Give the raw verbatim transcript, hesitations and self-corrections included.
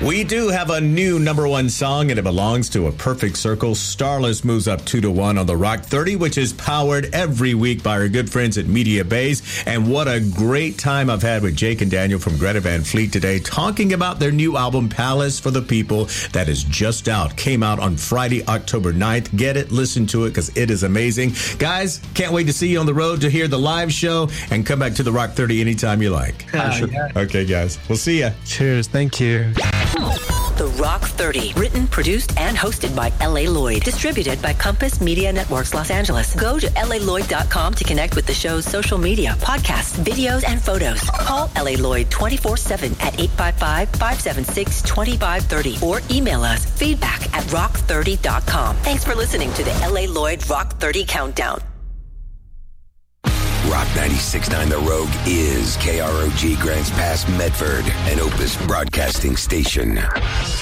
We do have a new number one song, and it belongs to A Perfect Circle. Starless moves up two to one on the Rock thirty, which is powered every week by our good friends at Media Base. And what a great time I've had with Jake and Daniel from Greta Van Fleet today, talking about their new album, Palace for the People, that is just out. Came out on Friday, October ninth. Get it, listen to it, because it is amazing. Guys, can't wait to see you on the road to hear the live show, and come back to the Rock thirty anytime you like. Uh, sure. yeah. Okay, guys. We'll see ya. Cheers. Thank you. The Rock thirty, written, produced, and hosted by L A. Lloyd. Distributed by Compass Media Networks Los Angeles. Go to L A Lloyd dot com to connect with the show's social media, podcasts, videos, and photos. Call L A. Lloyd twenty-four seven at eight five five, five seven six, two five three zero or email us feedback at rock thirty dot com. Thanks for listening to the L A. Lloyd Rock thirty Countdown. Rock ninety-six point nine The Rogue is K R O G Grants Pass, Medford, an Opus Broadcasting station.